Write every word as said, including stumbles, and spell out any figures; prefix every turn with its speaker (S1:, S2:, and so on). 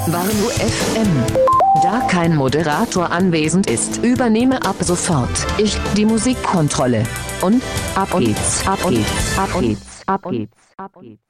S1: Warnu F M. Da kein Moderator anwesend ist, übernehme ab sofort ich die Musikkontrolle. Und ab geht's, ab geht's, ab geht's, ab geht's, ab geht's.